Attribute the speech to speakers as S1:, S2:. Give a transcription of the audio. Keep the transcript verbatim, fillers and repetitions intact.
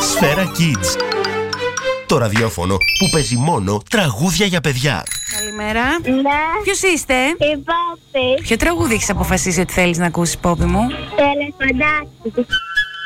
S1: Σφαίρα Kids. Το ραδιόφωνο που παίζει μόνο τραγούδια για παιδιά.
S2: Καλημέρα.
S3: Ναι.
S2: Ποιος είστε?
S3: Η Πόπη.
S2: Ποιο τραγούδι έχεις αποφασίσει ότι θέλεις να ακούσεις, Πόπη μου?
S3: Το ελεφαντάκι.